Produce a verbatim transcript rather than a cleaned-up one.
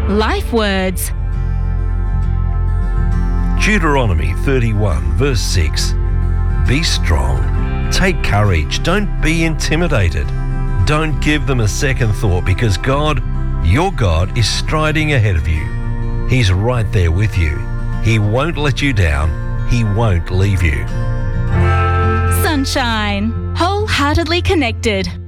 Life words. Deuteronomy thirty-one, verse six. Be strong. Take courage. Don't be intimidated. Don't give them a second thought, because God, your God, is striding ahead of you. He's right there with you. He won't let you down. He won't leave you. Sunshine. Wholeheartedly connected.